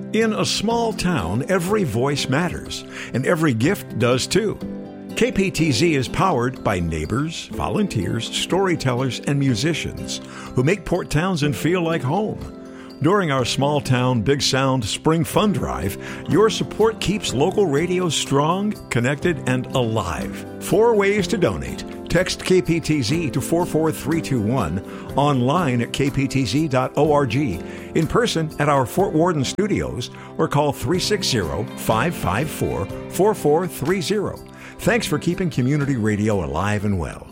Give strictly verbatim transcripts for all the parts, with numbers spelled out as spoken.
In a small town, every voice matters, and every gift does too. K P T Z is powered by neighbors, volunteers, storytellers, and musicians who make Port Townsend feel like home. During our Small Town Big Sound Spring Fund Drive, your support keeps local radio strong, connected, and alive. Four ways to donate. Text K P T Z to four four three two one, online at k p t z dot org, in person at our Fort Worden studios, or call three six zero, five five four, four four three zero. Thanks for keeping community radio alive and well.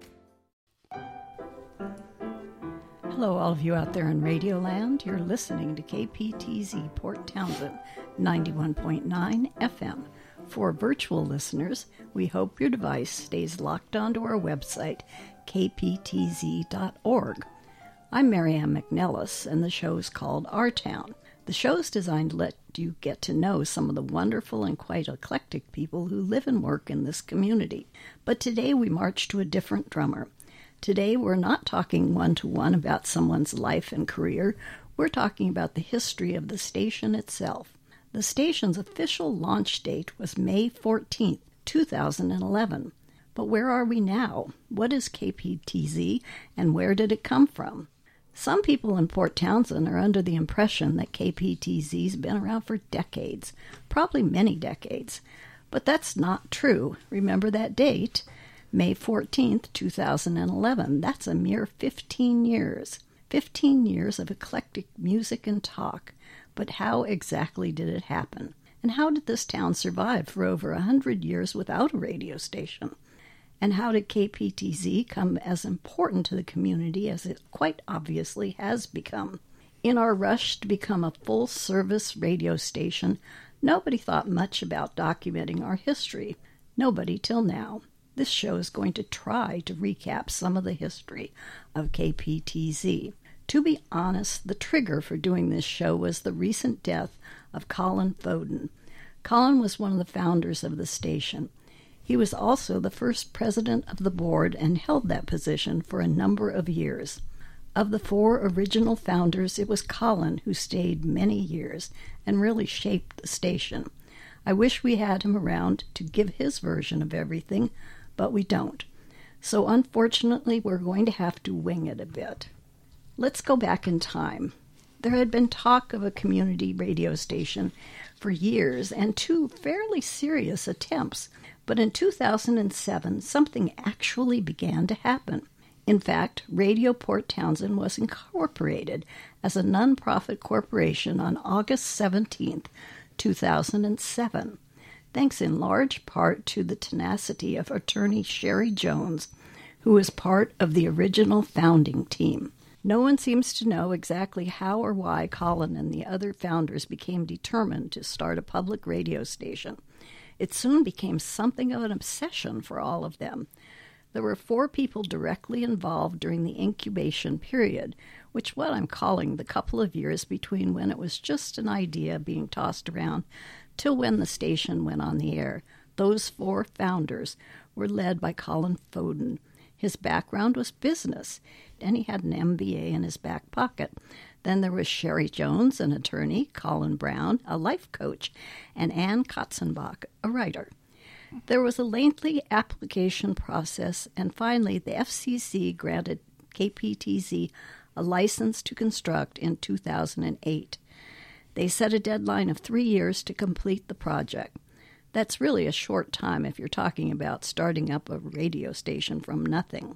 Hello, all of you out there in Radio Land. You're listening to K P T Z Port Townsend, ninety-one point nine F M. For virtual listeners, we hope your device stays locked onto our website, k p t z dot org. I'm Marianne McNellis, and the show is called Our Town. The show is designed to let you get to know some of the wonderful and quite eclectic people who live and work in this community. But today we march to a different drummer. Today we're not talking one-to-one about someone's life and career. We're talking about the history of the station itself. The station's official launch date was May fourteenth, two thousand eleven. But where are we now? What is K P T Z, and where did it come from? Some people in Port Townsend are under the impression that K P T Z's been around for decades, probably many decades. But that's not true. Remember that date? May fourteenth, two thousand eleven. That's a mere fifteen years. fifteen years of eclectic music and talk. But how exactly did it happen? And how did this town survive for over a hundred years without a radio station? And how did K P T Z come as important to the community as it quite obviously has become? In our rush to become a full-service radio station, nobody thought much about documenting our history. Nobody till now. This show is going to try to recap some of the history of K P T Z. To be honest, the trigger for doing this show was the recent death of Colin Foden. Colin was one of the founders of the station. He was also the first president of the board and held that position for a number of years. Of the four original founders, it was Colin who stayed many years and really shaped the station. I wish we had him around to give his version of everything, but we don't. So unfortunately, we're going to have to wing it a bit. Let's go back in time. There had been talk of a community radio station for years and two fairly serious attempts, but in two thousand seven, something actually began to happen. In fact, Radio Port Townsend was incorporated as a nonprofit corporation on August seventeenth, two thousand seven, thanks in large part to the tenacity of attorney Sherry Jones, who was part of the original founding team. No one seems to know exactly how or why Colin and the other founders became determined to start a public radio station. It soon became something of an obsession for all of them. There were four people directly involved during the incubation period, which what I'm calling the couple of years between when it was just an idea being tossed around till when the station went on the air. Those four founders were led by Colin Foden. His background was business, and he had an M B A in his back pocket. Then there was Sherry Jones, an attorney, Colin Brown, a life coach, and Ann Katzenbach, a writer. There was a lengthy application process, and finally the F C C granted K P T Z a license to construct in two thousand eight. They set a deadline of three years to complete the project. That's really a short time if you're talking about starting up a radio station from nothing.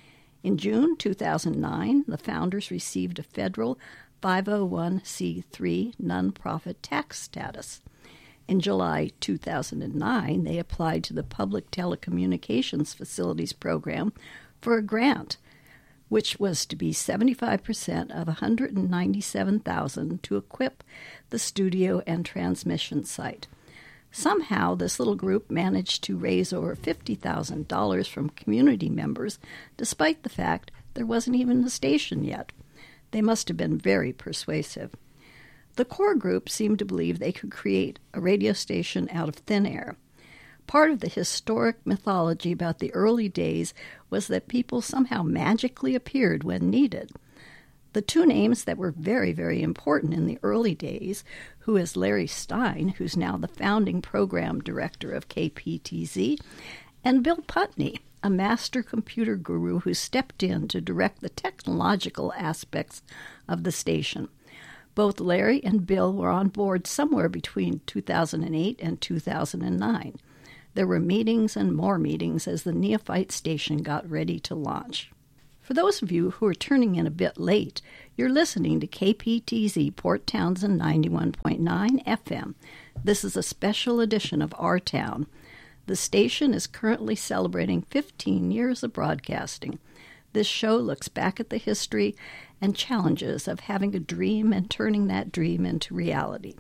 In June two thousand nine, the founders received a federal five oh one c three nonprofit tax status. In July two thousand nine, they applied to the Public Telecommunications Facilities Program for a grant, which was to be seventy-five percent of one hundred ninety-seven thousand dollars to equip the studio and transmission site. Somehow, this little group managed to raise over fifty thousand dollars from community members, despite the fact there wasn't even a station yet. They must have been very persuasive. The core group seemed to believe they could create a radio station out of thin air. Part of the historic mythology about the early days was that people somehow magically appeared when needed. The two names that were very, very important in the early days, who is Larry Stein, who's now the founding program director of K P T Z, and Bill Putney, a master computer guru who stepped in to direct the technological aspects of the station. Both Larry and Bill were on board somewhere between two thousand eight and two thousand nine. There were meetings and more meetings as the neophyte station got ready to launch. For those of you who are turning in a bit late, you're listening to K P T Z Port Townsend ninety-one point nine F M. This is a special edition of Our Town. The station is currently celebrating fifteen years of broadcasting. This show looks back at the history and challenges of having a dream and turning that dream into reality.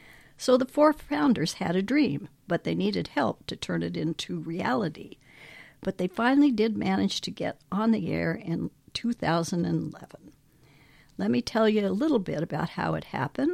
So the four founders had a dream, but they needed help to turn it into reality. But they finally did manage to get on the air in two thousand eleven. Let me tell you a little bit about how it happened.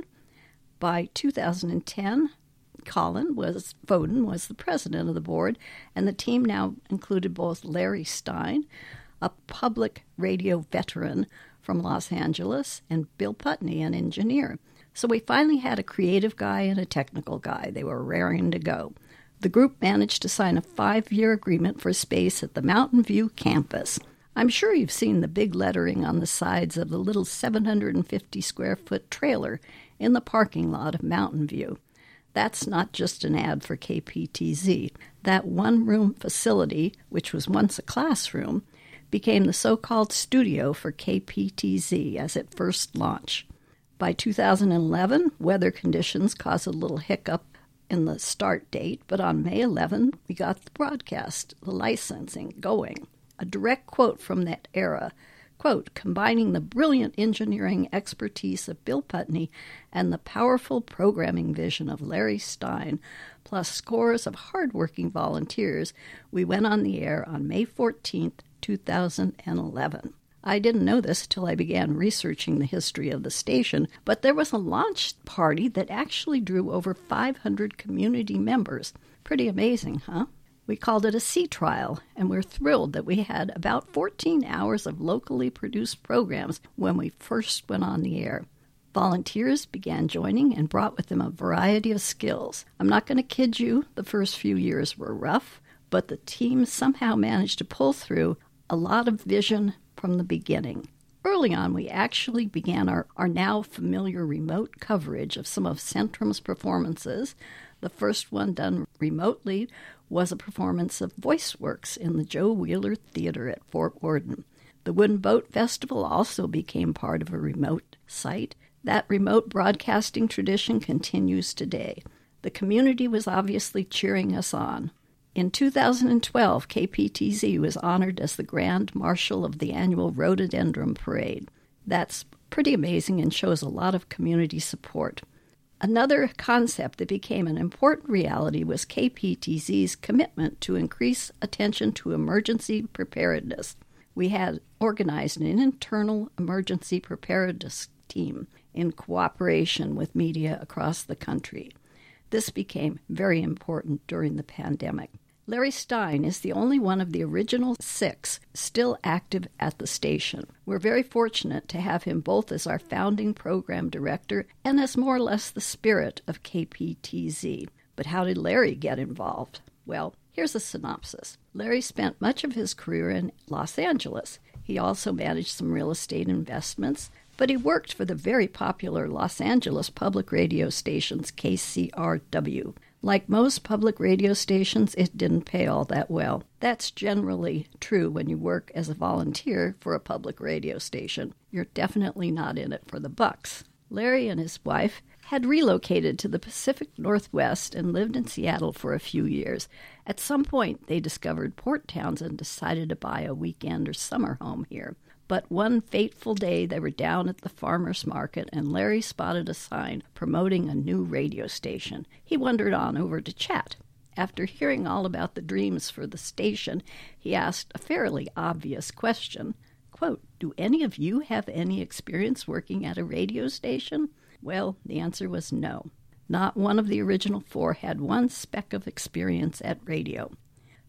By two thousand ten, Colin was, Foden was the president of the board, and the team now included both Larry Stein, a public radio veteran from Los Angeles, and Bill Putney, an engineer. So we finally had a creative guy and a technical guy. They were raring to go. The group managed to sign a five-year agreement for space at the Mountain View campus. I'm sure you've seen the big lettering on the sides of the little seven hundred fifty square foot trailer in the parking lot of Mountain View. That's not just an ad for K P T Z. That one-room facility, which was once a classroom, became the so-called studio for K P T Z as it first launched. By two thousand eleven, weather conditions caused a little hiccup in the start date, but on May eleventh, we got the broadcast, the licensing going. A direct quote from that era, quote, combining the brilliant engineering expertise of Bill Putney and the powerful programming vision of Larry Stein, plus scores of hardworking volunteers, we went on the air on May fourteenth, two thousand eleven. I didn't know this till I began researching the history of the station, but there was a launch party that actually drew over five hundred community members. Pretty amazing, huh? We called it a sea trial, and we're thrilled that we had about fourteen hours of locally produced programs when we first went on the air. Volunteers began joining and brought with them a variety of skills. I'm not going to kid you, the first few years were rough, but the team somehow managed to pull through a lot of vision from the beginning. Early on, we actually began our, our now familiar remote coverage of some of Centrum's performances. The first one done remotely was a performance of VoiceWorks in the Joe Wheeler Theater at Fort Worden. The Wooden Boat Festival also became part of a remote site. That remote broadcasting tradition continues today. The community was obviously cheering us on. In two thousand twelve, K P T Z was honored as the Grand Marshal of the annual Rhododendron Parade. That's pretty amazing and shows a lot of community support. Another concept that became an important reality was K P T Z's commitment to increase attention to emergency preparedness. We had organized an internal emergency preparedness team in cooperation with media across the country. This became very important during the pandemic. Larry Stein is the only one of the original six still active at the station. We're very fortunate to have him both as our founding program director and as more or less the spirit of K P T Z. But how did Larry get involved? Well, here's a synopsis. Larry spent much of his career in Los Angeles. He also managed some real estate investments, but he worked for the very popular Los Angeles public radio stations K C R W. Like most public radio stations, it didn't pay all that well. That's generally true when you work as a volunteer for a public radio station. You're definitely not in it for the bucks. Larry and his wife had relocated to the Pacific Northwest and lived in Seattle for a few years. At some point, they discovered Port Townsend and decided to buy a weekend or summer home here. But one fateful day, they were down at the farmer's market, and Larry spotted a sign promoting a new radio station. He wandered on over to chat. After hearing all about the dreams for the station, he asked a fairly obvious question. Quote, "Do any of you have any experience working at a radio station?" Well, the answer was no. Not one of the original four had one speck of experience at radio.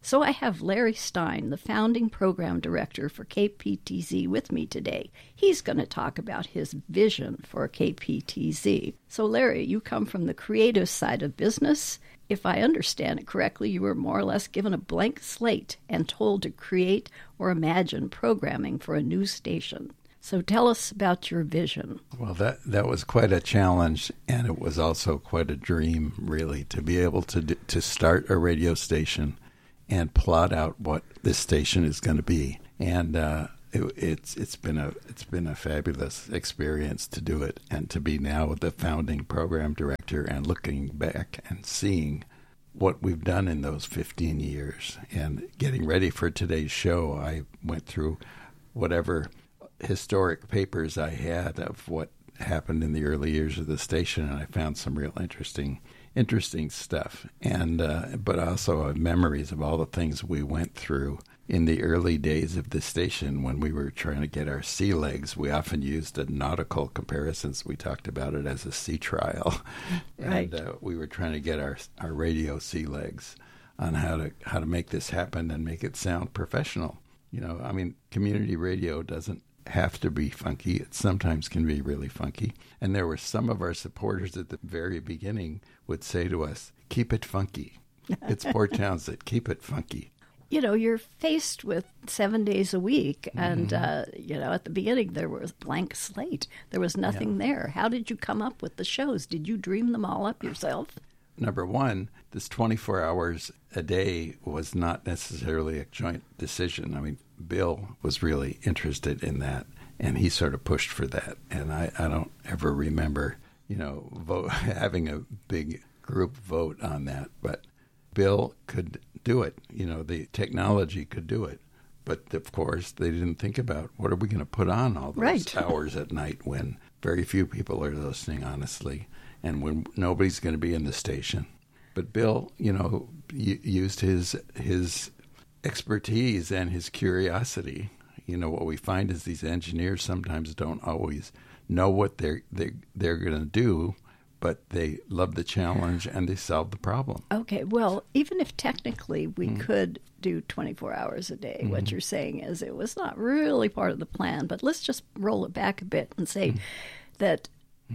So I have Larry Stein, the founding program director for K P T Z, with me today. He's going to talk about his vision for K P T Z. So Larry, you come from the creative side of business. If I understand it correctly, you were more or less given a blank slate and told to create or imagine programming for a new station. So tell us about your vision. Well, that, that was quite a challenge, and it was also quite a dream, really, to be able to do, to start a radio station and plot out what this station is going to be. And uh, it, it's it's been a it's been a fabulous experience to do it, and to be now the founding program director and looking back and seeing what we've done in those fifteen years. And getting ready for today's show, I went through whatever historic papers I had of what happened in the early years of the station, and I found some real interesting interesting stuff, and uh, but also memories of all the things we went through in the early days of the station when we were trying to get our sea legs. We often used a nautical comparisons. We talked about it as a sea trial, right. and uh, we were trying to get our our radio sea legs on how to how to make this happen and make it sound professional. You know, I mean, community radio doesn't have to be funky. It sometimes can be really funky. And there were some of our supporters at the very beginning would say to us, keep it funky. It's Port Townsend, keep it funky. You know, you're faced with seven days a week, and, Mm-hmm. uh, you know, at the beginning there was blank slate. There was nothing Yeah. there. How did you come up with the shows? Did you dream them all up yourself? Number one, this twenty-four hours a day was not necessarily a joint decision. I mean, Bill was really interested in that, and he sort of pushed for that. And I, I don't ever remember, you know, vote, having a big group vote on that. But Bill could do it. You know, the technology could do it. But, of course, they didn't think about what are we going to put on all those Right. hours at night when very few people are listening, honestly, and when nobody's going to be in the station. But Bill, you know, y- used his his expertise and his curiosity. You know, what we find is these engineers sometimes don't always know what they're they, they're going to do, but they love the challenge and they solve the problem. Okay, well, even if technically we Mm. could do twenty-four hours a day, Mm-hmm. what you're saying is it was not really part of the plan. But let's just roll it back a bit and say Mm. that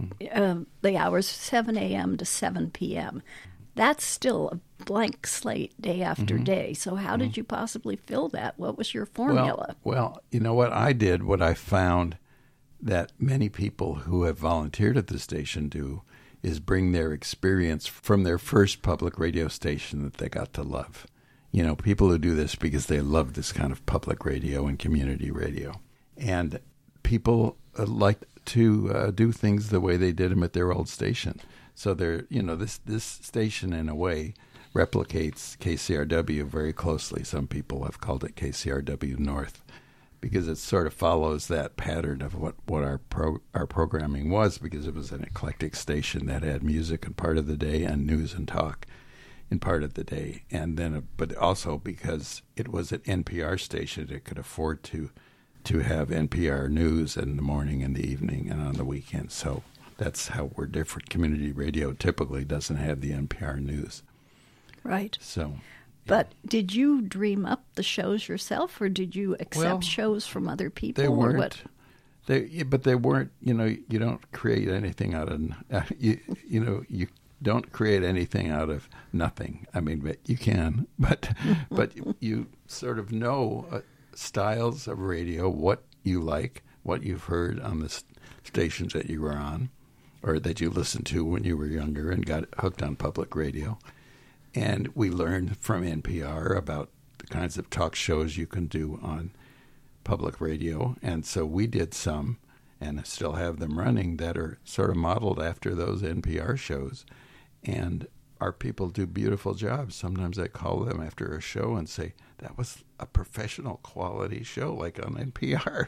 um, the hours seven a.m. to seven p.m., that's still a blank slate day after Mm-hmm. day. So how did you possibly fill that? What was your formula? Well, well, you know what I did, what I found that many people who have volunteered at the station do is bring their experience from their first public radio station that they got to love. You know, people who do this because they love this kind of public radio and community radio. And people uh, like to uh, do things the way they did them at their old station. So they're, you know, this, this station in a way replicates K C R W very closely. Some people have called it K C R W North because it sort of follows that pattern of what, what our pro, our programming was, because it was an eclectic station that had music in part of the day and news and talk in part of the day. And then, uh, but also because it was an N P R station, it could afford to to have N P R news in the morning and the evening and on the weekends. So that's how we're different. Community radio typically doesn't have the N P R news. Right. So, But did you dream up the shows yourself, or did you accept Well, shows from other people? they or weren't. what? They, yeah, but they weren't. You know, you don't create anything out of uh, you. You know, you don't create anything out of nothing. I mean, but you can, but but you sort of know uh, styles of radio, what you like, what you've heard on the st- stations that you were on, or that you listened to when you were younger and got hooked on public radio. And we learned from N P R about the kinds of talk shows you can do on public radio. And so we did some, and still have them running, that are sort of modeled after those N P R shows. And our people do beautiful jobs. Sometimes I call them after a show and say, that was a professional quality show, like on N P R.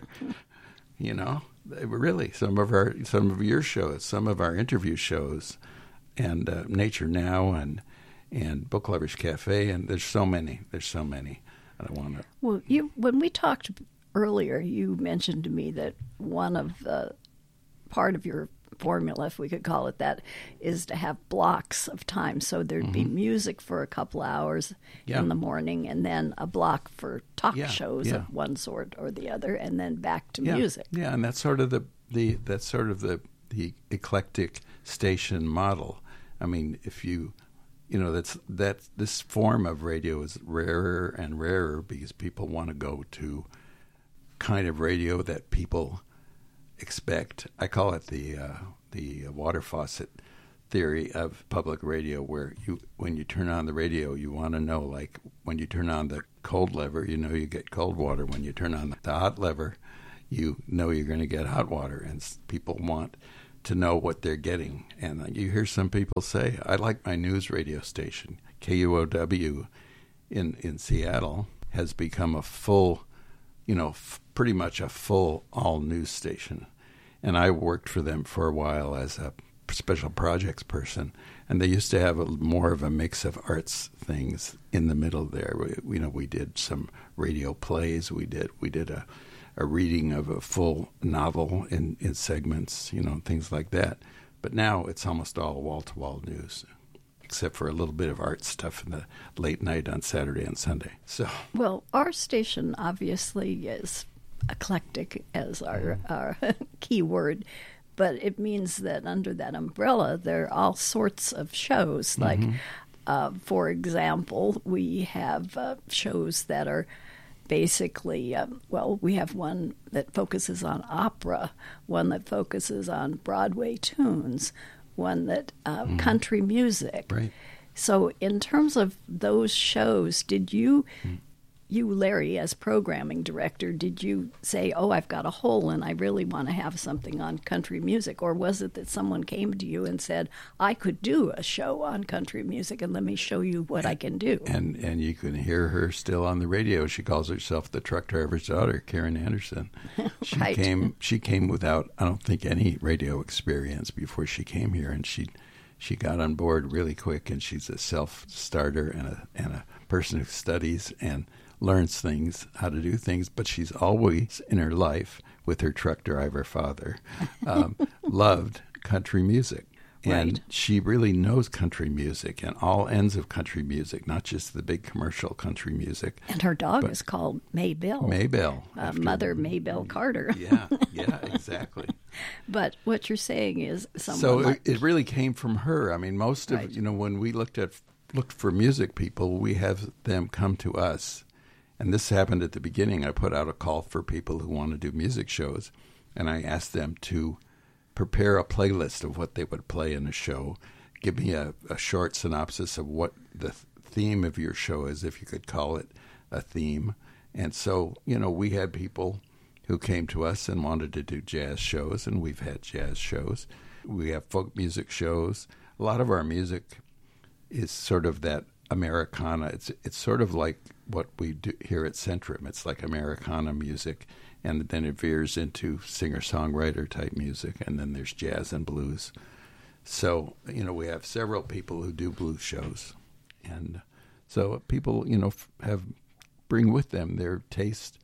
You know, they were really some of our, some of your shows, some of our interview shows, and uh, Nature Now, and and Book Lovers Cafe, and there's so many. There's so many. I don't want to. Well, you when we talked earlier, you mentioned to me that one of the part of your formula, if we could call it that, is to have blocks of time. So there'd mm-hmm. be music for a couple hours yeah. in the morning, and then a block for talk yeah, shows yeah. of one sort or the other, and then back to yeah, music. Yeah, and that's sort of the, the that's sort of the the eclectic station model. I mean, if you you know that's that this form of radio is rarer and rarer because people want to go to kind of radio that people expect. I call it the uh, the water faucet theory of public radio, where you when you turn on the radio, you want to know, like when you turn on the cold lever, you know you get cold water. When you turn on the hot lever, you know you're going to get hot water, and people want to know what they're getting. And you hear some people say, I like my news radio station. K U O W in, in Seattle has become a full, you know, f- pretty much a full all news station. And I worked for them for a while as a special projects person, and they used to have a, more of a mix of arts things in the middle there. We, you know, we did some radio plays. We did we did a, a reading of a full novel in, in segments, you know, things like that. But now it's almost all wall-to-wall news, except for a little bit of art stuff in the late night on Saturday and Sunday. So, well, our station obviously is eclectic as our, mm. our key word, but it means that under that umbrella there are all sorts of shows. Like, mm-hmm. uh, for example, we have uh, shows that are basically, um, well, we have one that focuses on opera, one that focuses on Broadway tunes, one that uh, mm. country music. Right. So in terms of those shows, did you, mm. you, Larry, as programming director, did you say, oh, I've got a hole and I really want to have something on country music? Or was it that someone came to you and said, I could do a show on country music and let me show you what and, I can do? And and you can hear her still on the radio. She calls herself the truck driver's daughter, Karen Anderson. She right. came she came without, I don't think, any radio experience before she came here, and she she got on board really quick, and she's a self-starter and a and a person who studies and learns things, how to do things, but she's always in her life with her truck driver father, um, loved country music. And right. she really knows country music and all ends of country music, not just the big commercial country music. And her dog is called Maybelle. Maybelle. Uh, after, Mother Maybelle Carter. yeah, yeah, exactly. But what you're saying is someone So like, it, it really came from her. I mean, most of, right. you know, when we looked at looked for music people, we have them come to us. And this happened at the beginning. I put out a call for people who want to do music shows, and I asked them to prepare a playlist of what they would play in a show, give me a, a short synopsis of what the theme of your show is, if you could call it a theme. And so, you know, we had people who came to us and wanted to do jazz shows, and we've had jazz shows. We have folk music shows. A lot of our music is sort of that Americana. It's it's sort of like what we do here at Centrum. It's like Americana music, and then it veers into singer-songwriter type music, and then there's jazz and blues. So, you know, we have several people who do blues shows, and so people, you know, have bring with them their taste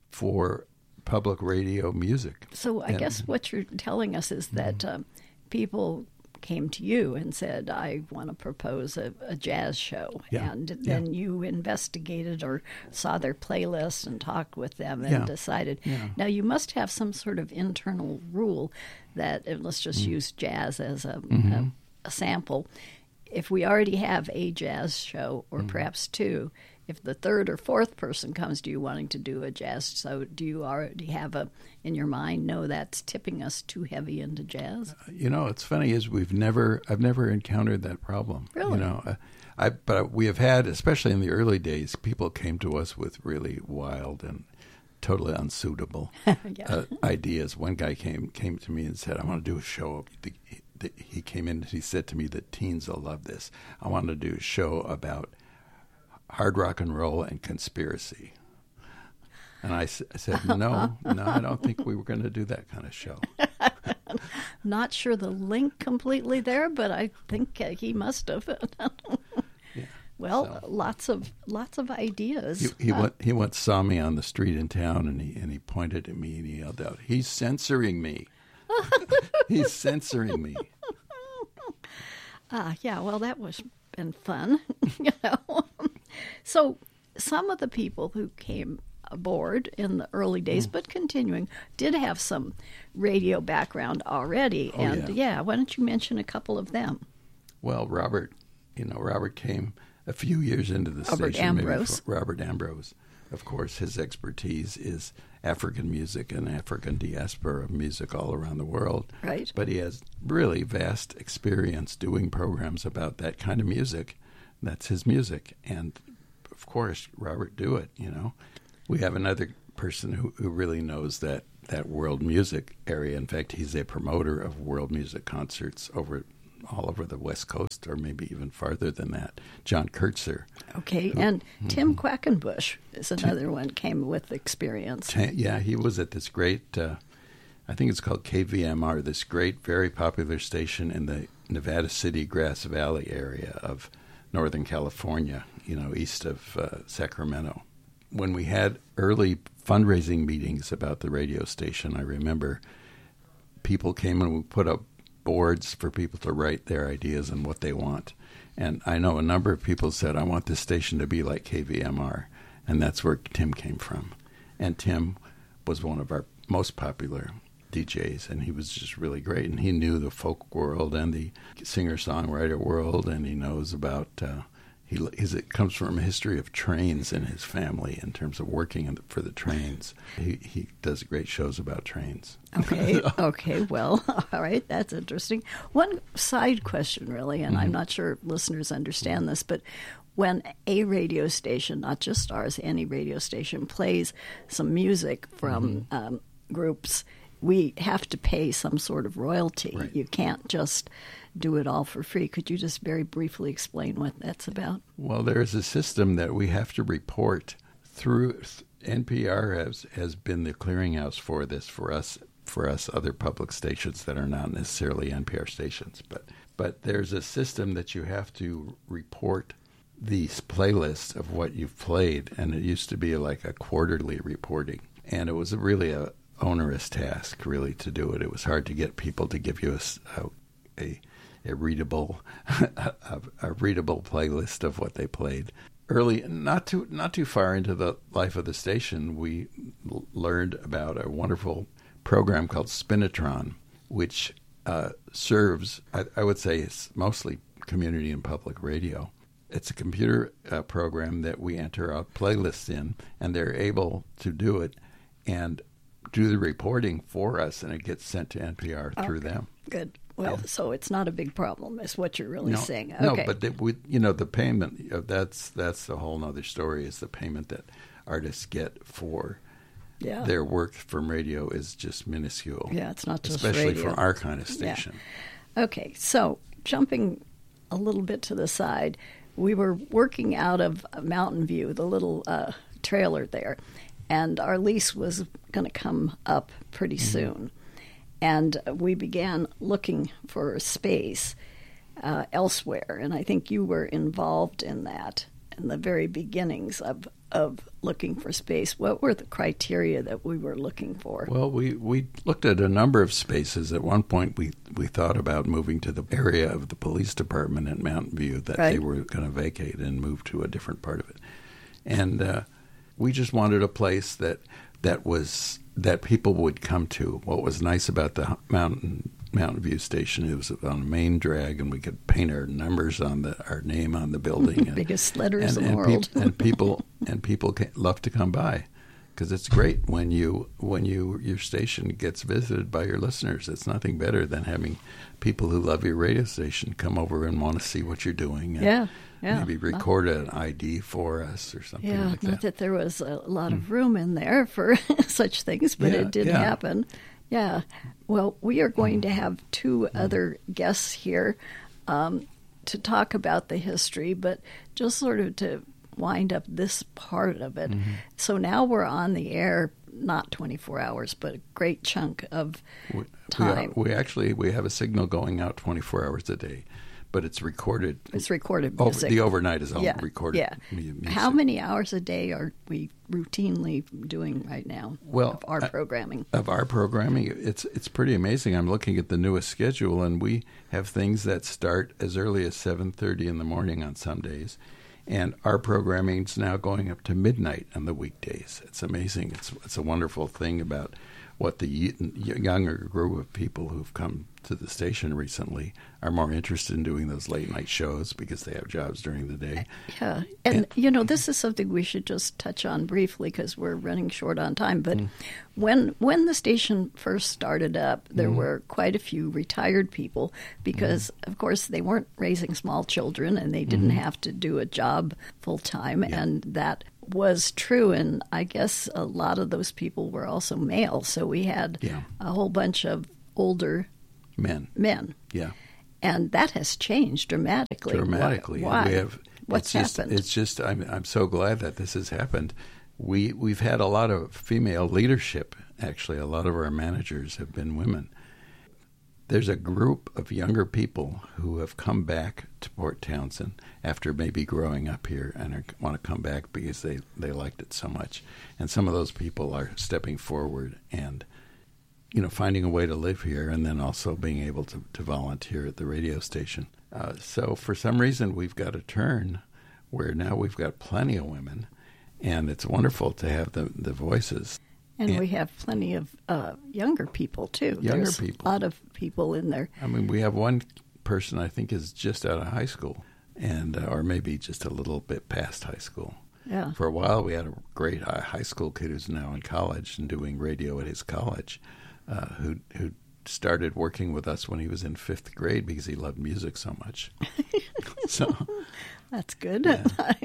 for public radio music. So I and, guess what you're telling us is that mm-hmm. um, people came to you and said, I want to propose a, a jazz show. Yeah. And then yeah. you investigated or saw their playlist and talked with them and yeah. decided. Yeah. Now, you must have some sort of internal rule that, and let's just mm-hmm. use jazz as a, mm-hmm. a, a sample. If we already have a jazz show, or mm-hmm. perhaps two, if the third or fourth person comes to you wanting to do a jazz show, do you already have a in your mind, no, that's tipping us too heavy into jazz? Uh, you know, it's funny is we've never, I've never encountered that problem. Really? You know, uh, I but we have had, especially in the early days, people came to us with really wild and totally unsuitable yeah. uh, ideas. One guy came came to me and said, I want to do a show. The, the, he came in and he said to me, the teens will love this. I want to do a show about hard rock and roll and conspiracy. And I, s- I said, no, no, I don't think we were going to do that kind of show. Not sure the link completely there, but I think uh, he must have. yeah. Well, So- lots of lots of ideas. He, he, Uh, went, he once saw me on the street in town, and he and he pointed at me and he yelled out, "He's censoring me." He's censoring me. Ah, yeah, well, that was been fun, you know. So some of the people who came aboard in the early days, mm. but continuing, did have some radio background already. Oh, and yeah. yeah, why don't you mention a couple of them? Well, Robert, you know, Robert came a few years into the Robert station. Ambrose. Maybe Robert Ambrose. Of course, his expertise is African music and African diaspora music all around the world. Right. But he has really vast experience doing programs about that kind of music. That's his music. And, of course, Robert do it, you know. We have another person who, who really knows that, that world music area. In fact, he's a promoter of world music concerts over all over the West Coast, or maybe even farther than that, John Kurtzer. Okay, who, and mm-hmm. Tim Quackenbush is another Tim, one, came with experience. Tim, yeah, he was at this great, uh, I think it's called K V M R, this great, very popular station in the Nevada City, Grass Valley area of Northern California, you know, east of uh, Sacramento. When we had early fundraising meetings about the radio station, I remember people came and we put up boards for people to write their ideas and what they want. And I know a number of people said, I want this station to be like K V M R. And that's where Tim came from. And Tim was one of our most popular D Js, and he was just really great. And he knew the folk world and the singer-songwriter world, and he knows about... Uh, He his, it comes from a history of trains in his family in terms of working in the, for the trains. He he does great shows about trains. Okay, okay, well, all right, that's interesting. One side question, really, and mm-hmm. I'm not sure listeners understand this, but when a radio station, not just ours, any radio station, plays some music from mm-hmm. um, groups, we have to pay some sort of royalty. Right. You can't just do it all for free. Could you just very briefly explain what that's about? Well, there is a system that we have to report through. N P R has, has been the clearinghouse for this for us, for us other public stations that are not necessarily N P R stations. But but there's a system that you have to report these playlists of what you've played, and it used to be like a quarterly reporting, and it was really a onerous task, really, to do it. It was hard to get people to give you a, a, a readable a, a readable playlist of what they played. Early, not too not too far into the life of the station, we l- learned about a wonderful program called Spinitron, which uh, serves, I, I would say, it's mostly community and public radio. It's a computer uh, program that we enter our playlists in, and they're able to do it and do the reporting for us, and it gets sent to N P R okay. through them. Good. Well, yeah. So it's not a big problem, is what you're really no, saying. Okay. No, but the, we, you know, the payment, you know, that's that's the whole other story, is the payment that artists get for yeah. their work from radio is just minuscule. Yeah, it's not just especially radio. for our kind of station. Yeah. Okay, so jumping a little bit to the side, we were working out of Mountain View, the little uh, trailer there, and our lease was going to come up pretty mm-hmm. soon. And we began looking for a space uh, elsewhere, and I think you were involved in that in the very beginnings of, of looking for space. What were the criteria that we were looking for? Well, we, we looked at a number of spaces. At one point, we, we thought about moving to the area of the police department at Mountain View that right. they were going to vacate and move to a different part of it. And uh, we just wanted a place that that was that people would come to. What was nice about the Mountain Mountain View station, it was on a main drag, and we could paint our numbers on the our name on the building. And, biggest letters and, in the and world. Pe- and people and people can, love to come by, because it's great when you when you your station gets visited by your listeners. It's nothing better than having people who love your radio station come over and want to see what you're doing. And yeah. Yeah, maybe record an I D for us or something yeah, like that. Yeah, not that there was a lot of room in there for such things, but yeah, it did yeah. happen. Yeah. Well, we are going to have two other guests here um, to talk about the history, but just sort of to wind up this part of it. Mm-hmm. So now we're on the air, not twenty-four hours, but a great chunk of we, time. We, are, we actually we have a signal going out twenty-four hours a day. but it's recorded. It's recorded Over, music. the overnight is all yeah. recorded Yeah. mu- music. How many hours a day are we routinely doing right now Well, of our uh, programming? Of our programming, it's it's pretty amazing. I'm looking at the newest schedule, and we have things that start as early as seven thirty in the morning on some days, and our programming is now going up to midnight on the weekdays. It's amazing. It's it's a wonderful thing about what the y- younger group of people who've come to the station recently are more interested in doing those late night shows because they have jobs during the day. Yeah. And, and you know, this is something we should just touch on briefly because we're running short on time. But mm. when when the station first started up, there mm. were quite a few retired people because, mm. of course, they weren't raising small children and they didn't mm. have to do a job full time. Yeah. And that was true, and I guess a lot of those people were also male, so we had yeah. a whole bunch of older men. Men, yeah, and that has changed dramatically. Dramatically, why? We have, What's it's happened? Just, it's just I'm I'm so glad that this has happened. We we've had a lot of female leadership. Actually, a lot of our managers have been women. There's a group of younger people who have come back to Port Townsend after maybe growing up here and are, want to come back because they, they liked it so much. And some of those people are stepping forward and, you know, finding a way to live here and then also being able to, to volunteer at the radio station. Uh, so for some reason, we've got a turn where now we've got plenty of women, and it's wonderful to have the, the voices. And, and we have plenty of uh, younger people, too. Younger There's people. a lot of people in there. I mean, we have one person I think is just out of high school, and uh, or maybe just a little bit past high school. Yeah. For a while, we had a great high, high school kid who's now in college and doing radio at his college, uh, who who started working with us when he was in fifth grade because he loved music so much. So that's good. Yeah.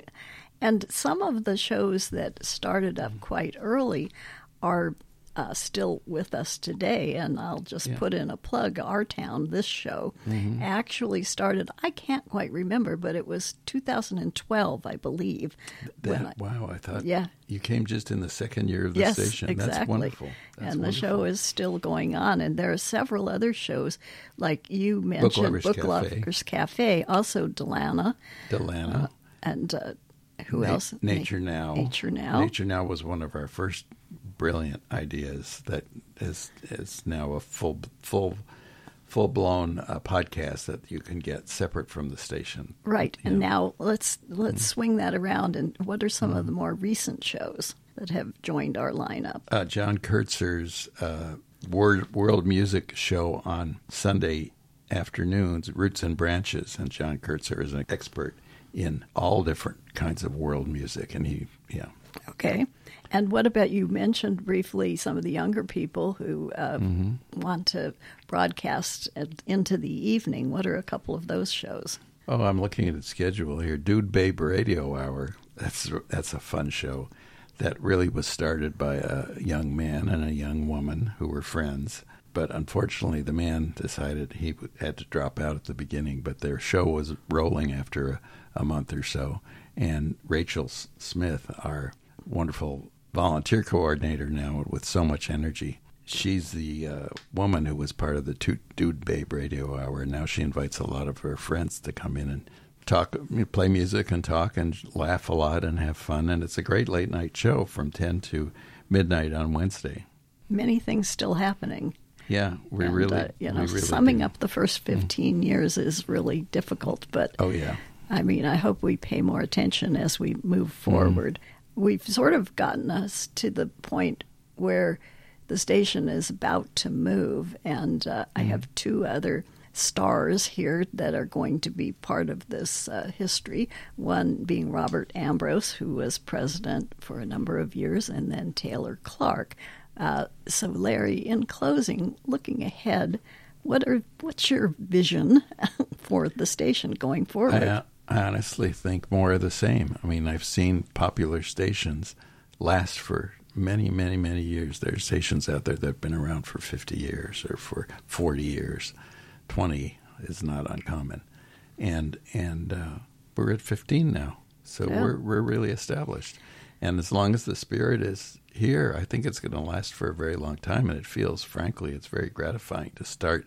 And some of the shows that started up quite early are uh, still with us today, and I'll just yeah. put in a plug. Our Town, this show, mm-hmm. actually started, I can't quite remember, but it was two thousand twelve, I believe. That, I, wow, I thought yeah. you came just in the second year of the yes, station. Exactly. That's wonderful. That's and the wonderful. show is still going on, and there are several other shows, like you mentioned, Book Lovers, Book Cafe. Lovers Cafe, also Delana. Delana. Uh, and uh, who Na- else? Nature Now. Nature Now. Nature Now was one of our first brilliant ideas that is is now a full full full blown uh, podcast that you can get separate from the station. Right. You and know. now let's let's Mm. swing that around. And what are some Mm. of the more recent shows that have joined our lineup? Uh, John Kurtzer's uh, world, world music show on Sunday afternoons, Roots and Branches, and John Kurtzer is an expert in all different kinds of world music, and he, yeah. Okay. And what about, you mentioned briefly some of the younger people who uh, mm-hmm. want to broadcast into the evening. What are a couple of those shows? Oh, I'm looking at the schedule here. Dude Babe Radio Hour. That's that's a fun show that really was started by a young man and a young woman who were friends. But unfortunately, the man decided he had to drop out at the beginning, but their show was rolling after a, a month or so. And Rachel S- Smith, our wonderful volunteer coordinator now with so much energy, she's the uh, woman who was part of the Dude Babe Radio Hour. And now she invites a lot of her friends to come in and talk, play music and talk and laugh a lot and have fun. And it's a great late night show from ten to midnight on Wednesday. Many things still happening. Yeah, we and, really, uh, you know, we really summing do. up the first fifteen mm. years is really difficult. But oh yeah, I mean, I hope we pay more attention as we move forward. Mm. We've sort of gotten us to the point where the station is about to move, and uh, mm. I have two other stars here that are going to be part of this uh, history. One being Robert Ambrose, who was president for a number of years, and then Taylor Clark. Uh, so, Larry, in closing, looking ahead, what are what's your vision for the station going forward? I, I honestly think more of the same. I mean, I've seen popular stations last for many, many, many years. There are stations out there that have been around for fifty years or for forty years. twenty is not uncommon. And and uh, we're at fifteen now, so yeah. we're we're really established. And as long as the spirit is here, I think it's going to last for a very long time. And it feels, frankly, it's very gratifying to start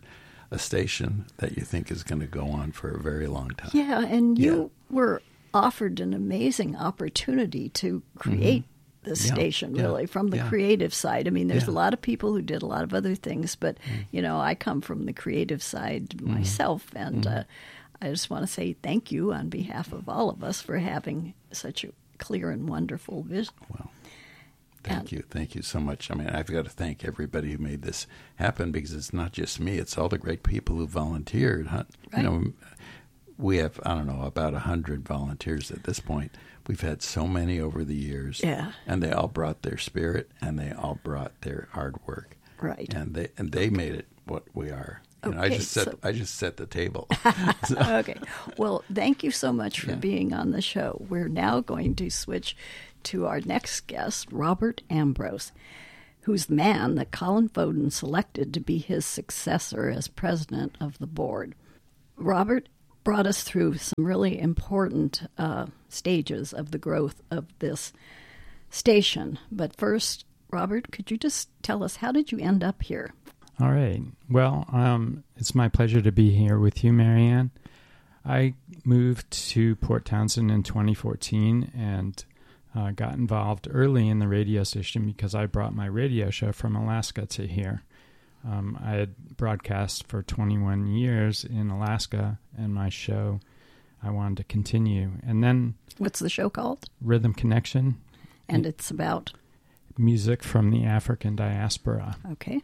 a station that you think is going to go on for a very long time. Yeah, and you Yeah. were offered an amazing opportunity to create Mm-hmm. this Yeah, station, yeah, really, from the yeah. creative side. I mean, there's Yeah. a lot of people who did a lot of other things, but, Mm. you know, I come from the creative side Mm-hmm. myself, and uh, I just want to say thank you on behalf of all of us for having such a clear and wonderful vision. Well, thank And- you. Thank you so much. I mean, I've got to thank everybody who made this happen, because it's not just me. It's all the great people who volunteered. Huh? Right. You know, we have, I don't know, about one hundred volunteers at this point. We've had so many over the years. Yeah. And they all brought their spirit, and they all brought their hard work. Right. And they and they made it what we are. You know, I Okay, just set so- I just set the table. So- Okay. Well, thank you so much for Yeah. being on the show. We're now going to switch to our next guest, Robert Ambrose, who's the man that Colin Foden selected to be his successor as president of the board. Robert brought us through some really important uh, stages of the growth of this station. But first, Robert, could you just tell us, how did you end up here? All right. Well, um, it's my pleasure to be here with you, Marianne. I moved to Port Townsend in twenty fourteen and uh, got involved early in the radio station because I brought my radio show from Alaska to here. Um, I had broadcast for twenty-one years in Alaska, and my show, I wanted to continue. And then What's the show called? Rhythm Connection, And it's about, music from the African diaspora. okay.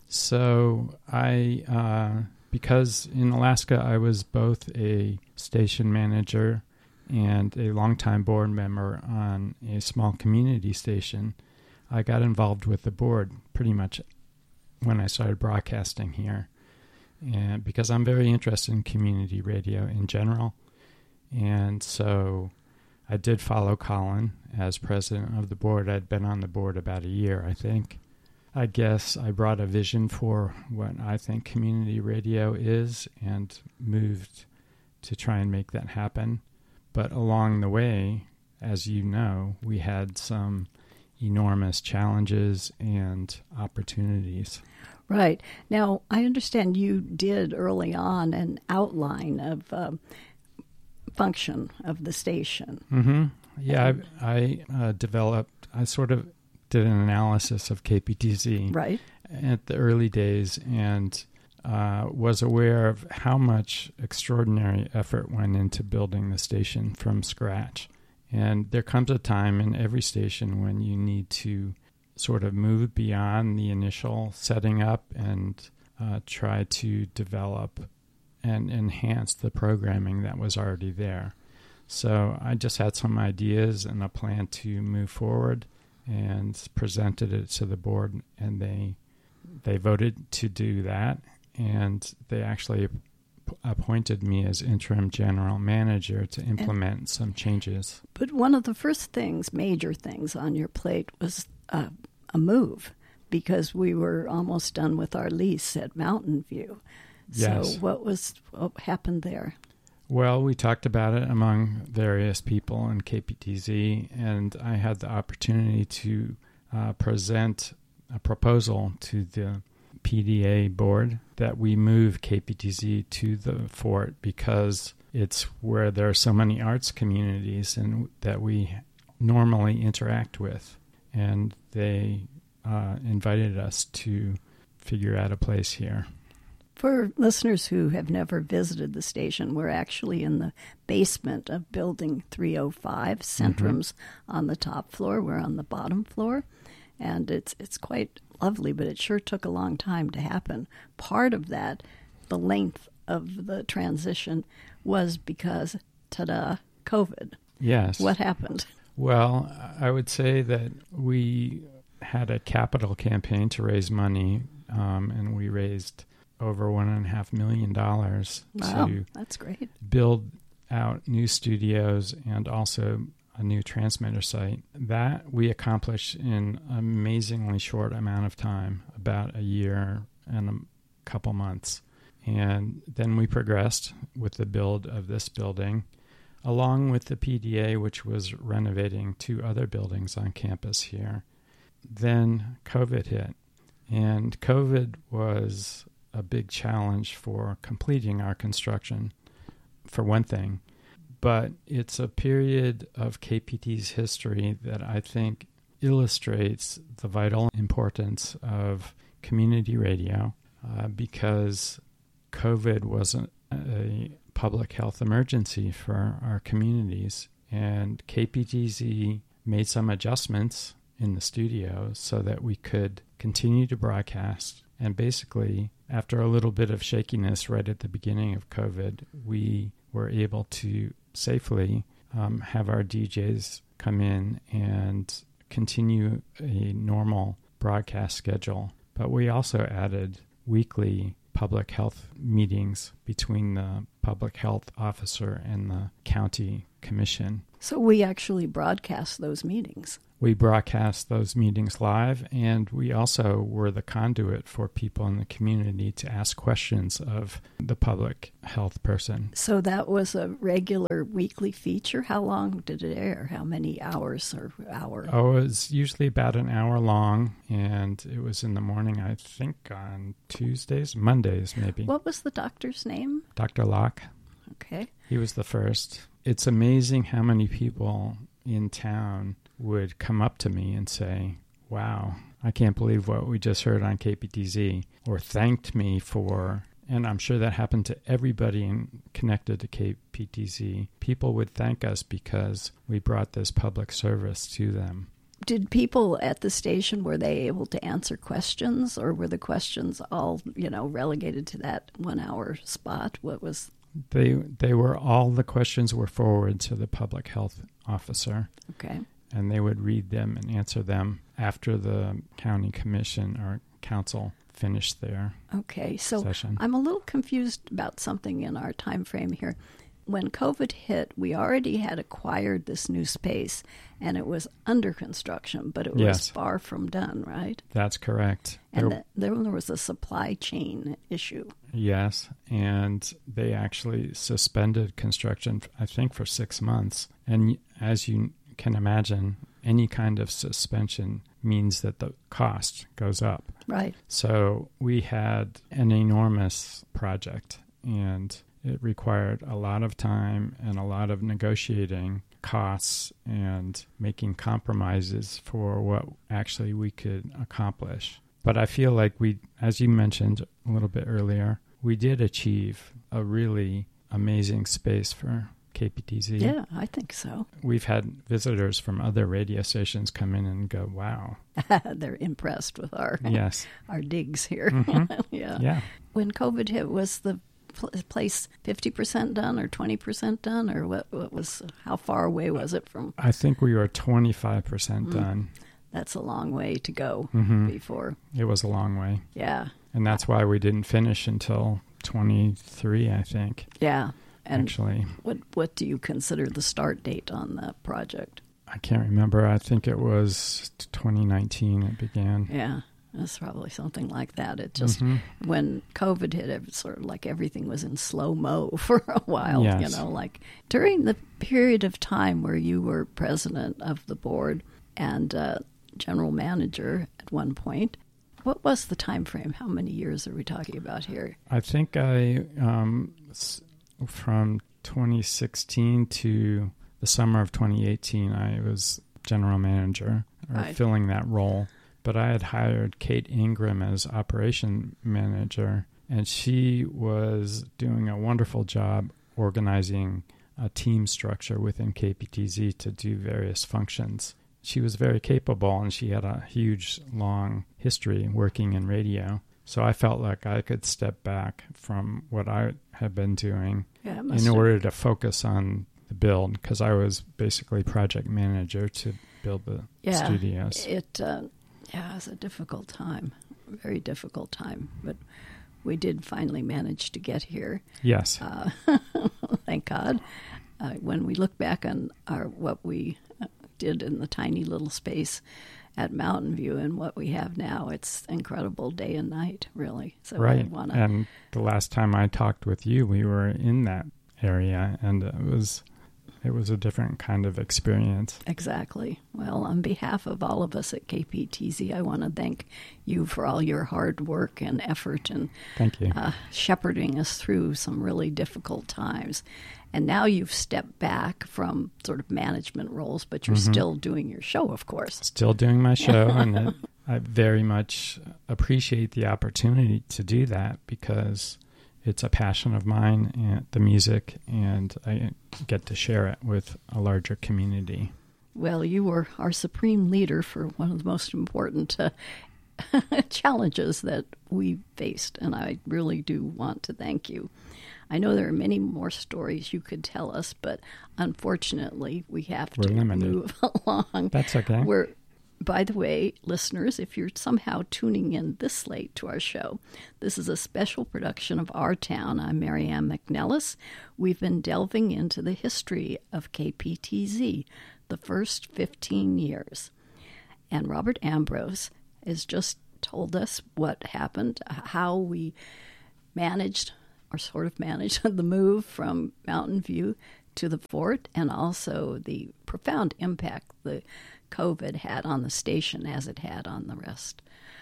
So I, uh, because in Alaska I was both a station manager and a longtime board member on a small community station, I got involved with the board pretty much when I started broadcasting here. And because I'm very interested in community radio in general. And so I did follow Colin as president of the board. I'd been on the board about a year, I think. I guess I brought a vision for what I think community radio is and moved to try and make that happen. But along the way, as you know, we had some enormous challenges and opportunities. Right. Now, I understand you did early on an outline of um, function of the station. Mm-hmm. Yeah, I, I uh, developed, I sort of did an analysis of K P T Z Right. at the early days and uh, was aware of how much extraordinary effort went into building the station from scratch. And there comes a time in every station when you need to sort of move beyond the initial setting up and uh, try to develop and enhance the programming that was already there. So I just had some ideas and a plan to move forward and presented it to the board, and they they voted to do that, and they actually appointed me as interim general manager to implement and, some changes. But one of the first things, major things on your plate was uh, a move, because we were almost done with our lease at Mountain View. Yes. So what was what happened there? Well, we talked about it among various people in K P T Z, and I had the opportunity to uh, present a proposal to the P D A board that we move K P T Z to the fort because it's where there are so many arts communities and that we normally interact with. And they uh, invited us to figure out a place here. For listeners who have never visited the station, we're actually in the basement of Building three oh five. Centrum's mm-hmm. on the top floor. We're on the bottom floor. And it's it's quite lovely, but it sure took a long time to happen. Part of that, the length of the transition, was because, ta-da, COVID. Yes. What happened? Well, I would say that we had a capital campaign to raise money, um, and we raised over one and a half million dollars wow, to that's great. build out new studios and also a new transmitter site. That we accomplished in an amazingly short amount of time, about a year and a couple months. And then we progressed with the build of this building, along with the P D A, which was renovating two other buildings on campus here. Then COVID hit, and COVID was a big challenge for completing our construction, for one thing. But it's a period of K P T's history that I think illustrates the vital importance of community radio uh, because COVID wasn't a public health emergency for our communities. And K P T Z made some adjustments in the studio so that we could continue to broadcast. And basically, after a little bit of shakiness right at the beginning of COVID, we were able to safely um, have our D Js come in and continue a normal broadcast schedule. But we also added weekly public health meetings between the public health officer and the county commission. So we actually broadcast those meetings. We broadcast those meetings live, and we also were the conduit for people in the community to ask questions of the public health person. So that was a regular weekly feature. How long did it air? How many hours or hour? Oh, it was usually about an hour long, and it was in the morning, I think, on Tuesdays, Mondays maybe. What was the doctor's name? Doctor Locke. Okay. He was the first. It's amazing how many people in town would come up to me and say, wow, I can't believe what we just heard on K P T Z, or thanked me for, and I'm sure that happened to everybody in, connected to K P T Z. People would thank us because we brought this public service to them. Did people at the station, were they able to answer questions, or were the questions all, you know, relegated to that one hour spot? What was... They they were, all the questions were forwarded to the public health officer. Okay. And they would read them and answer them after the county commission or council finished their okay, so session. I'm a little confused about something in our time frame here. When COVID hit, we already had acquired this new space, and it was under construction, but it was Yes. far from done, right? That's correct. And There- the, there was a supply chain issue. Yes, and they actually suspended construction, I think, for six months. And as you can imagine, any kind of suspension means that the cost goes up. Right. So we had an enormous project, and it required a lot of time and a lot of negotiating costs and making compromises for what actually we could accomplish. But I feel like we, as you mentioned a little bit earlier, we did achieve a really amazing space for K P T Z. Yeah, I think so. We've had visitors from other radio stations come in and go, wow. They're impressed with our Yes. our digs here. Mhm. Yeah. Yeah. When COVID hit, was the pl- place fifty percent done or twenty percent done, or what, what was, how far away was it from? I think we were twenty-five percent Mm. done. That's a long way to go Mhm. before. It was a long way. Yeah. And that's why we didn't finish until twenty-three, I think, Yeah. And actually. what what do you consider the start date on the project? I can't remember. I think it was twenty nineteen it began. Yeah. It's probably something like that. It just, Mhm. when COVID hit, it was sort of like everything was in slow-mo for a while, Yes. you know, like during the period of time where you were president of the board and uh, general manager at one point. What was the time frame? How many years are we talking about here? I think I, um, s- from twenty sixteen to the summer of twenty eighteen, I was general manager, or Right. filling that role. But I had hired Kate Ingram as operation manager, and she was doing a wonderful job organizing a team structure within K P T Z to do various functions. She was very capable, and she had a huge, long history working in radio. So I felt like I could step back from what I had been doing Yeah, it in must have- order to focus on the build, because I was basically project manager to build the yeah, studios. It, uh, yeah, it was a difficult time, a very difficult time, but we did finally manage to get here. Yes. Uh, thank God. Uh, when we look back on our what we uh, did in the tiny little space at Mountain View and what we have now, it's incredible day and night, really. So I Right. wanna, And the last time I talked with you, we were in that area, and it was it was a different kind of experience. Exactly. Well, on behalf of all of us at K P T Z, I want to thank you for all your hard work and effort and Thank you. Uh, shepherding us through some really difficult times. And now you've stepped back from sort of management roles, but you're Mm-hmm. still doing your show, of course. Still doing my show, and it, I very much appreciate the opportunity to do that because it's a passion of mine, and the music, and I get to share it with a larger community. Well, you were our supreme leader for one of the most important uh, challenges that we faced, and I really do want to thank you. I know there are many more stories you could tell us, but unfortunately, we have We're to limited. move along. That's okay. We're, by the way, listeners, if you're somehow tuning in this late to our show, this is a special production of Our Town. I'm Marianne McNellis. We've been delving into the history of K P T Z, the first fifteen years. And Robert Ambrose has just told us what happened, how we managed, or sort of managed, the move from Mountain View to the fort, and also the profound impact the COVID had on the station as it had on the rest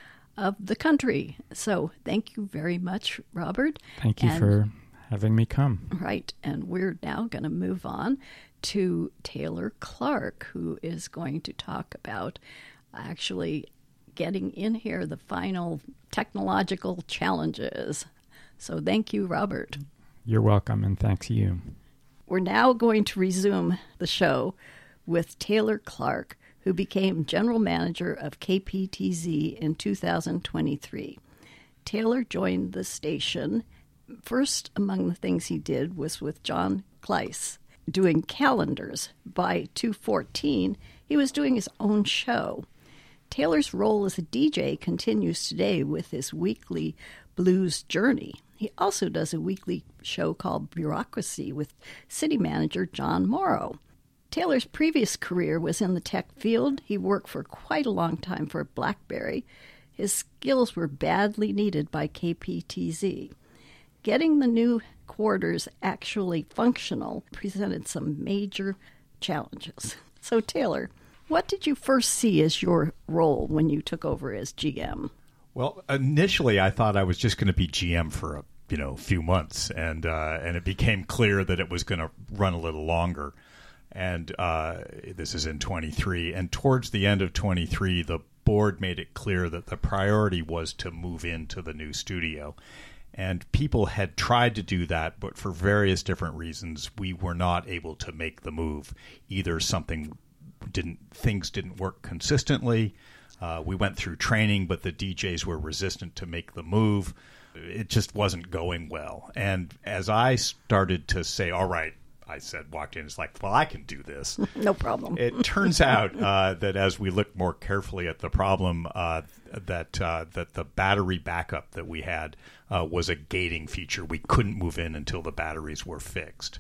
of the country. So thank you very much, Robert. Thank you And- for having me come. Right, and we're now going to move on to Taylor Clark, who is going to talk about actually getting in here the final technological challenges. So thank you, Robert. You're welcome, and thanks you. We're now going to resume the show with Taylor Clark, who became general manager of K P T Z in two thousand twenty-three. Taylor joined the station. First among the things he did was with John Kleiss, doing calendars. By two fourteen, he was doing his own show. Taylor's role as a D J continues today with his weekly Blues Journey. He also does a weekly show called Bureaucracy with city manager John Morrow. Taylor's previous career was in the tech field. He worked for quite a long time for BlackBerry. His skills were badly needed by K P T Z. Getting the new quarters actually functional presented some major challenges. So, Taylor, what did you first see as your role when you took over as G M? Well, initially I thought I was just going to be G M for a you know few months, and uh, and it became clear that it was going to run a little longer. And uh, this is in twenty-three, and towards the end of twenty-three, the board made it clear that the priority was to move into the new studio. And people had tried to do that, but for various different reasons, we were not able to make the move. Either something didn't, things didn't work consistently. Uh, we went through training, but the D Js were resistant to make the move. It just wasn't going well. And as I started to say, all right, I said, walked in, it's like, well, I can do this. No problem. It turns out uh, that as we look more carefully at the problem, uh, that uh, that the battery backup that we had uh, was a gating feature. We couldn't move in until the batteries were fixed.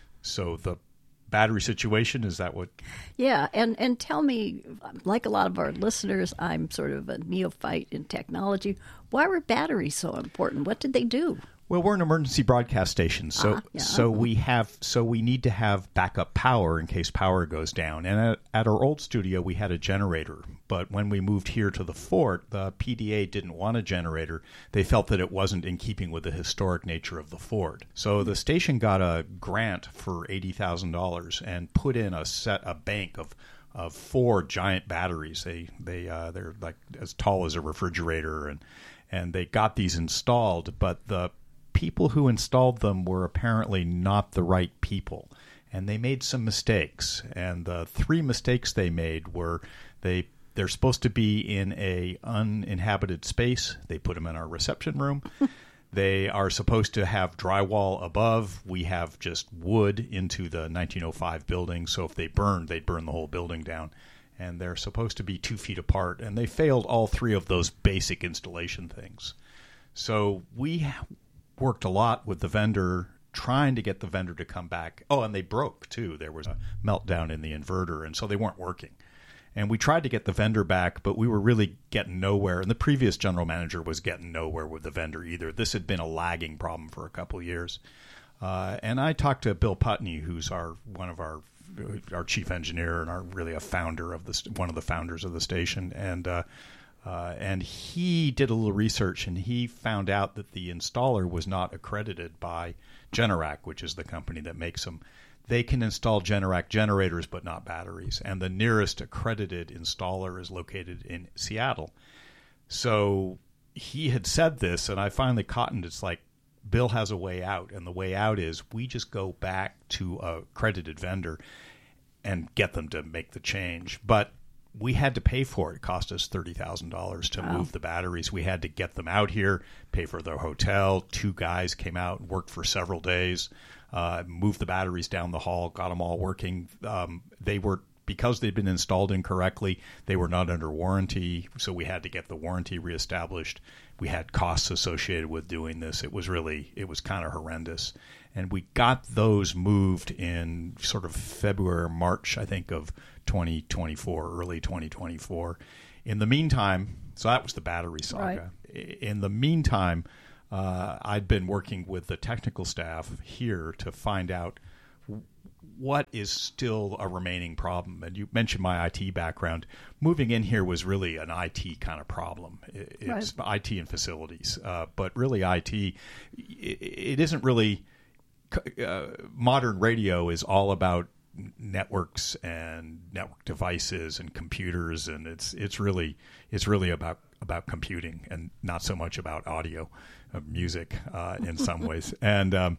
So the battery situation, is that what? Yeah, and, and tell me, like a lot of our listeners, I'm sort of a neophyte in technology. Why were batteries so important? What did they do? Well, we're an emergency broadcast station, so Ah, yeah. so we have so we need to have backup power in case power goes down. And at, at our old studio, we had a generator, but when we moved here to the fort, the P D A didn't want a generator. They felt that it wasn't in keeping with the historic nature of the fort. So the station got a grant for eighty thousand dollars and put in a set a bank of of four giant batteries. They they uh, they're like as tall as a refrigerator, and and they got these installed, but the people who installed them were apparently not the right people, and they made some mistakes. And the three mistakes they made were they they're supposed to be in a uninhabited space. They put them in our reception room. They are supposed to have drywall above. We have just wood into the nineteen oh five building, so if they burned, they'd burn the whole building down. And they're supposed to be two feet apart, and they failed all three of those basic installation things. So we worked a lot with the vendor, trying to get the vendor to come back. Oh, and they broke, too. There was a meltdown in the inverter, and so they weren't working. And we tried to get the vendor back, but we were really getting nowhere. And the previous general manager was getting nowhere with the vendor either. This had been a lagging problem for a couple of years. Uh, and I talked to Bill Putney, who's our one of our our chief engineer and our really a founder of this, one of the founders of the station, and uh, uh, and he did a little research, and he found out that the installer was not accredited by Generac, which is the company that makes them. They can install Generac generators, but not batteries, and the nearest accredited installer is located in Seattle. So he had said this, and I finally cottoned. It's like, Bill has a way out, and the way out is we just go back to a accredited vendor and get them to make the change. But we had to pay for it. It cost us thirty thousand dollars to wow. move the batteries. We had to get them out here, pay for their hotel. Two guys came out and worked for several days, uh, moved the batteries down the hall, got them all working. Um, they were, because they'd been installed incorrectly, they were not under warranty, so we had to get the warranty reestablished. We had costs associated with doing this. It was really, it was kind of horrendous. And we got those moved in sort of February, March, I think, of twenty twenty-four, early twenty twenty-four. In the meantime, so that was the battery saga. Right. In the meantime, uh, I'd been working with the technical staff here to find out what is still a remaining problem. And you mentioned my I T background. Moving in here was really an I T kind of problem. It's right. I T and facilities. Uh, but really I T, it, it isn't really, uh, modern radio is all about networks and network devices and computers. And it's it's really it's really about, about computing and not so much about audio, uh, music uh, in some ways. And um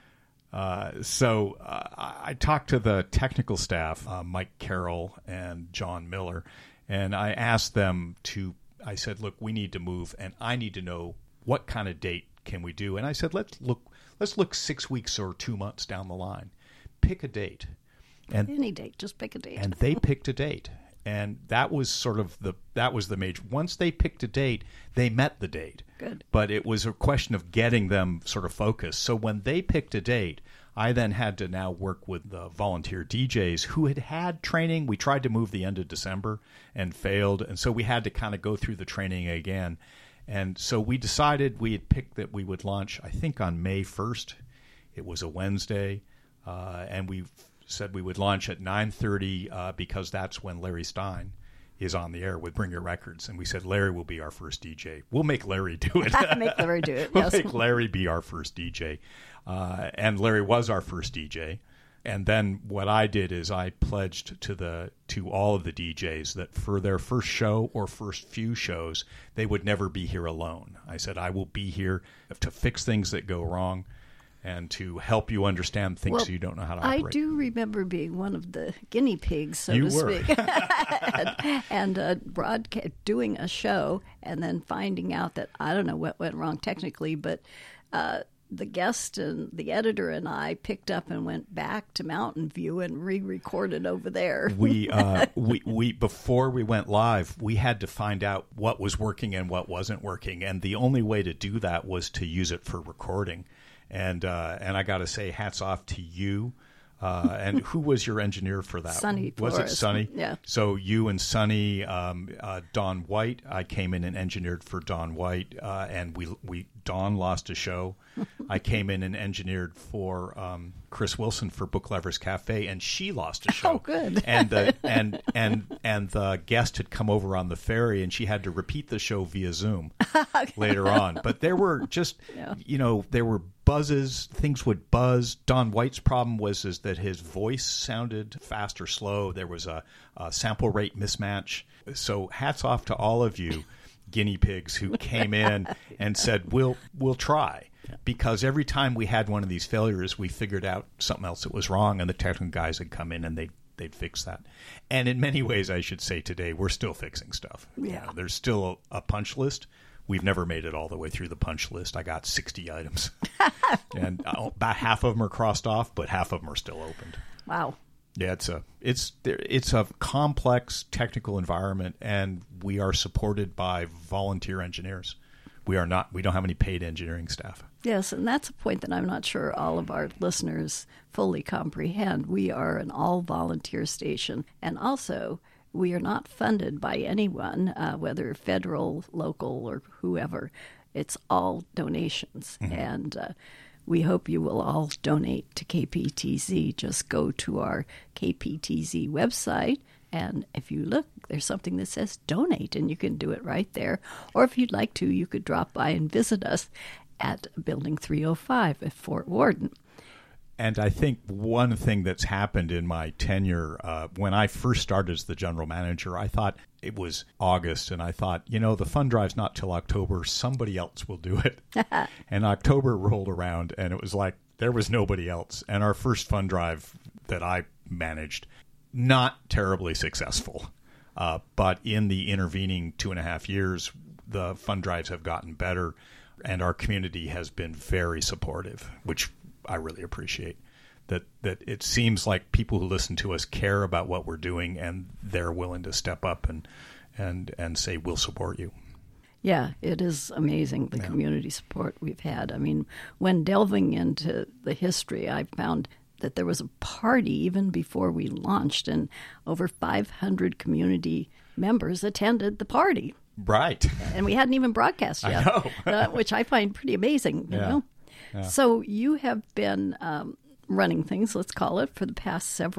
Uh, so uh, I talked to the technical staff, uh, Mike Carroll and John Miller, and I asked them to, I said, look, we need to move, and I need to know what kind of date can we do. And I said, let's look, let's look six weeks or two months down the line. Pick a date. And, Any date, just pick a date. And they picked a date. And that was sort of the, that was the major, once they picked a date, they met the date. Good. But it was a question of getting them sort of focused. So when they picked a date, I then had to now work with the volunteer D Js who had had training. We tried to move the end of December and failed. And so we had to kind of go through the training again. And so we decided we had picked that we would launch, I think, on May first. It was a Wednesday. Uh, and we said we would launch at nine thirty uh, because that's when Larry Stein is on the air with Bring Your Records. And we said Larry will be our first D J. We'll make Larry do it. Make Larry do it, We'll yes. make Larry be our first D J. Uh, and Larry was our first D J. And then what I did is I pledged to the to all of the D Js that for their first show or first few shows, they would never be here alone. I said, I will be here to fix things that go wrong and to help you understand things well, you don't know how to operate. I do remember being one of the guinea pigs, so you to were. speak, and, and uh, broadcast, doing a show and then finding out that, I don't know what went wrong technically, but uh, the guest and the editor and I picked up and went back to Mountain View and re-recorded over there. we, uh, we, we, before we went live, we had to find out what was working and what wasn't working, and the only way to do that was to use it for recording. And uh, and I got to say, hats off to you. Uh, and who was your engineer for that? Sonny Was Flores. it Sonny? Yeah. So you and Sonny, um, uh, Don White. I came in and engineered for Don White, uh, and we we Don lost a show. I came in and engineered for um, Chris Wilson for Book Lovers Cafe, and she lost a show. Oh, good. And the and and and the guest had come over on the ferry, and she had to repeat the show via Zoom later on. But there were just, yeah. you know, there were buzzes. Things would buzz. Don White's problem was is that his voice sounded fast or slow. There was a, a sample rate mismatch. So hats off to all of you guinea pigs who came in and said, we'll we'll try. Because every time we had one of these failures, we figured out something else that was wrong, and the technical guys would come in and they'd, they'd fix that. And in many ways, I should say today, we're still fixing stuff. Yeah. You know, there's still a, a punch list. We've never made it all the way through the punch list. I got sixty items. And about half of them are crossed off, but half of them are still opened. Wow. Yeah, it's a it's it's a complex technical environment, and we are supported by volunteer engineers. We are not. We don't have any paid engineering staff. Yes, and that's a point that I'm not sure all of our listeners fully comprehend. We are an all-volunteer station, and also we are not funded by anyone, uh, whether federal, local, or whoever. It's all donations, mm-hmm. and uh, we hope you will all donate to K P T Z. Just go to our K P T Z website, and if you look, there's something that says donate, and you can do it right there. Or if you'd like to, you could drop by and visit us at Building three oh five at Fort Worden. And I think one thing that's happened in my tenure, uh, when I first started as the general manager, I thought it was August, and I thought, you know, the fund drive's not till October. Somebody else will do it. And October rolled around, and it was like there was nobody else. And our first fund drive that I managed, not terribly successful. Uh, but in the intervening two and a half years, the fund drives have gotten better, and our community has been very supportive, which I really appreciate. That that it seems like people who listen to us care about what we're doing, and they're willing to step up and and and say, we'll support you. Yeah, it is amazing, the yeah. community support we've had. I mean, when delving into the history, I found that there was a party even before we launched, and over five hundred community members attended the party. Right. And we hadn't even broadcast yet, I know. uh, which I find pretty amazing, you yeah. know. Yeah. So you have been um, running things, let's call it, for the past several